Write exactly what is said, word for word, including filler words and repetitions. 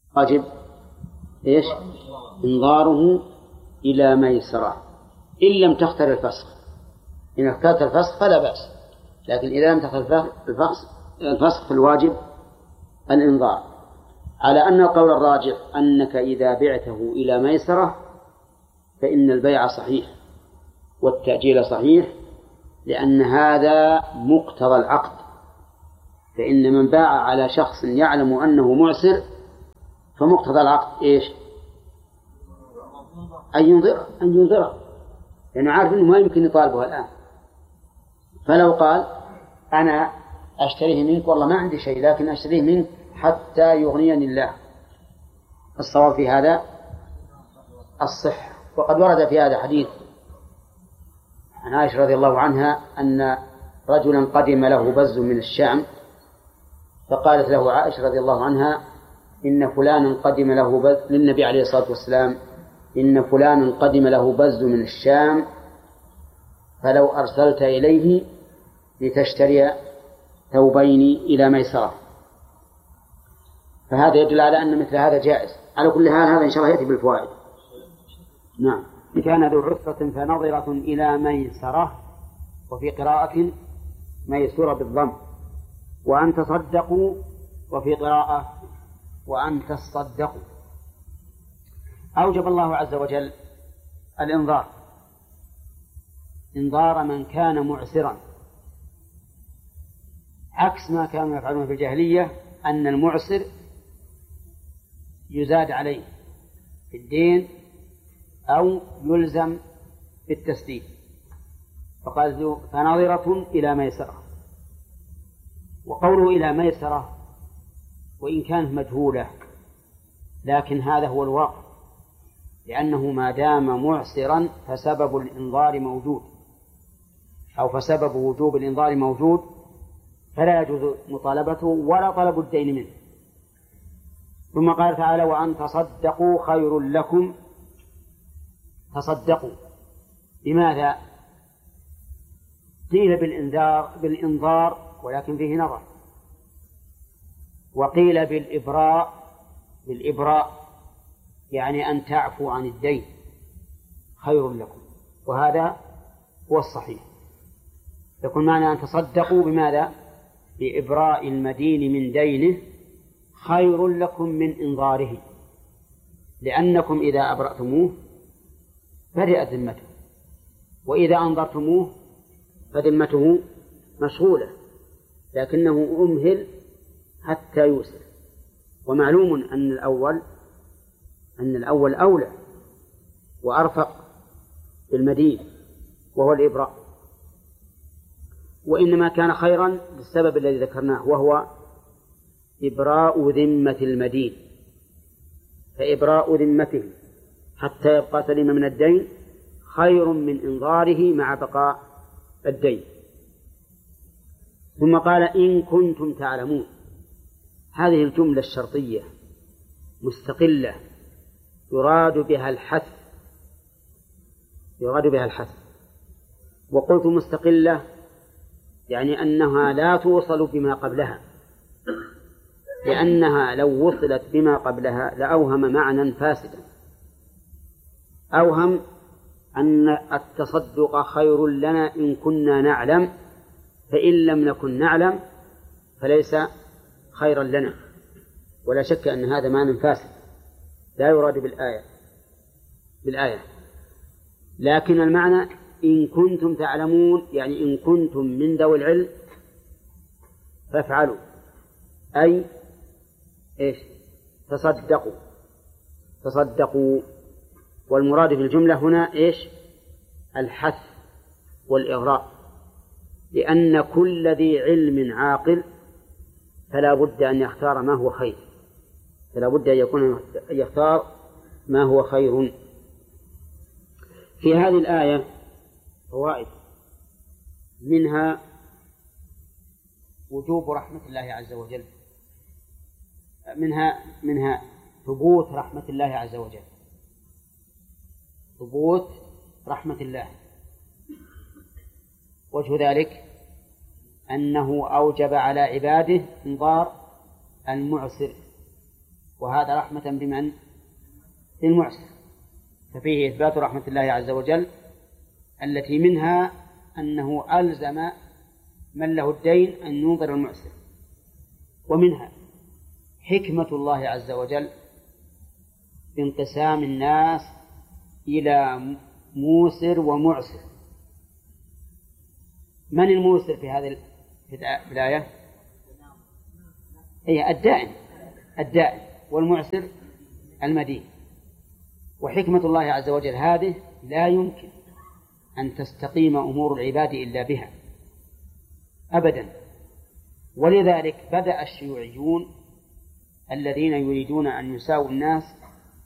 واجب إيش؟ إنظاره إلى ميسرة إن لم تختر الفسخ. إن اخترت الفسخ فلا بأس، لكن إذا لم تختر الفسخ الفسخ فالواجب الإنظار، على أن القول الراجح أنك إذا بعته إلى ميسرة فإن البيع صحيح والتأجيل صحيح، لأن هذا مقتضى العقد. فإن من باع على شخص يعلم أنه معسر فمقتضى العقد إيش؟ أن ينظره أن ينظره لأنه عارف أنه ما يمكن يطالبه الآن. فلو قال أنا أشتريه منك والله ما عندي شيء لكن أشتريه منك حتى يغنيني الله، الصواب في هذا الصحة. وقد ورد في هذا حديث عن عائشة رضي الله عنها أن رجلا قدم له بز من الشام، فقالت له عائشة رضي الله عنها إن فلانا قدم له بز للنبي عليه الصلاة والسلام إن فلانا قدم له بز من الشام فلو أرسلت إليه لتشتري ثوبين إلى ميسرة. فهذا يدل على أن مثل هذا جائز. على كل حال هذا إن شاء الله يأتي بالفوائد. نعم. كان ذو عسرة فنظرة إلى ميسرة، وفي قراءة ميسورة بالضم، وأن تصدقوا، وفي قراءة وأن تصدقوا. أوجب الله عز وجل الإنظار، إنظار من كان معسرا، عكس ما كانوا يفعلون في الجاهلية أن المعسر يزاد عليه في الدين أو يلزم بالتسديد. فقال فناظرة إلى ميسرة. وقوله إلى ميسرة وإن كانت مجهولة لكن هذا هو الواقع، لأنه ما دام معسرا فسبب الإنظار موجود، أو فسبب وجوب الإنظار موجود، فلا يجوز مطالبته ولا طلب الدين منه. ثم قال تعالى وأن تصدقوا خير لكم. تصدقوا لماذا؟ قيل بالإنذار بالإنظار ولكن فيه نظر، وقيل بالإبراء بالإبراء يعني أن تعفوا عن الدين خير لكم، وهذا هو الصحيح. يكون معنى أن تصدقوا بماذا؟ بإبراء المدين من دينه خير لكم من إنظاره، لأنكم إذا أبرأتموه برئت ذمته، وإذا أنظرتموه فذمته مشغولة، لكنه أمهل حتى يوسر. ومعلوم أن الأول أن الأول أولى وأرفق بالمدين وهو الإبراء، وإنما كان خيرا للسبب الذي ذكرناه وهو إبراء ذمة المدين، فإبراء ذمته حتى يبقى سليما من الدين خير من إنظاره مع بقاء الدين. ثم قال إن كنتم تعلمون. هذه الجملة الشرطية مستقلة يراد بها الحث يراد بها الحث وقلت مستقلة يعني أنها لا توصل بما قبلها، لأنها لو وصلت بما قبلها لأوهم معنى فاسدا. أوهم أن التصدق خير لنا إن كنا نعلم، فإن لم نكن نعلم فليس خيرا لنا، ولا شك أن هذا معنى فاسد لا يراد بالآية بالآية لكن المعنى إن كنتم تعلمون يعني إن كنتم من ذوي العلم فافعلوا، أي إيش؟ تصدقوا تصدقوا. والمراد في الجملة هنا إيش؟ الحث والإغراء، لأن كل ذي علم عاقل فلا بد أن يختار ما هو خير، فلا بد أن يكون يختار ما هو خير. في هذه الآية فوائد، منها وجوب رحمة الله عز وجل، منها منها ثبوت رحمة الله عز وجل، ثبوت رحمة الله. وجه ذلك أنه أوجب على عباده إنظار المعسر وهذا رحمة بمن؟ بالمعسر. ففيه إثبات رحمة الله عز وجل التي منها أنه ألزم من له الدين أن ينظر المعسر، ومنها حكمة الله عز وجل بانقسام الناس إلى موسر ومعسر. من الموسر في هذه الآية؟ هي الدائن الدائن والمعسر المدين. وحكمة الله عز وجل هذه لا يمكن أن تستقيم أمور العباد إلا بها أبدا. ولذلك بدأ الشيوعيون الذين يريدون أن يساووا الناس